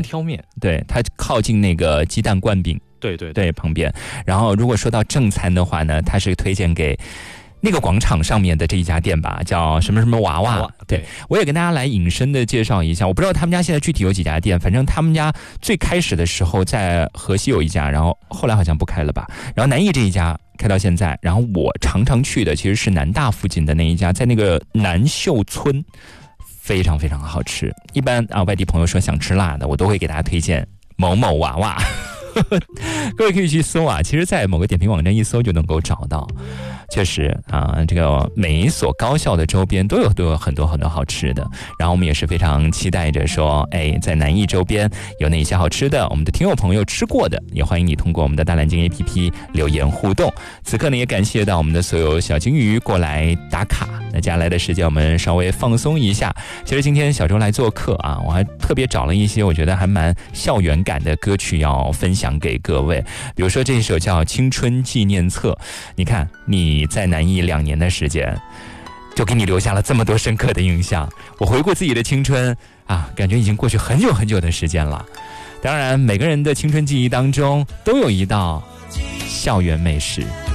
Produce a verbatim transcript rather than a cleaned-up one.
挑面， 对，它靠近那个鸡蛋灌饼， 对对对旁边。然后如果说到正餐的话呢，它是推荐给那个广场上面的这一家店吧，叫什么什么娃娃。 娃对，我也跟大家来引申的介绍一下，我不知道他们家现在具体有几家店，反正他们家最开始的时候在河西有一家，然后后来好像不开了吧。然后南艺这一家开到现在，然后我常常去的其实是南大附近的那一家，在那个南秀村，非常非常好吃。一般啊，外地朋友说想吃辣的，我都会给大家推荐某某娃娃。各位可以去搜啊，其实在某个点评网站一搜就能够找到。确实啊，这个每一所高校的周边都有都有很多很多好吃的，然后我们也是非常期待着说，哎，在南艺周边有哪些好吃的，我们的听友朋友吃过的，也欢迎你通过我们的大蓝鲸 A P P 留言互动。此刻呢，也感谢到我们的所有小金鱼过来打卡。那接下来的时间我们稍微放松一下。其实今天小周来做客啊，我还特别找了一些我觉得还蛮校园感的歌曲要分享给各位，比如说这一首叫《青春纪念册》。你看你在南艺两年的时间，就给你留下了这么多深刻的印象。我回顾自己的青春啊，感觉已经过去很久很久的时间了。当然每个人的青春记忆当中都有一道校园美食。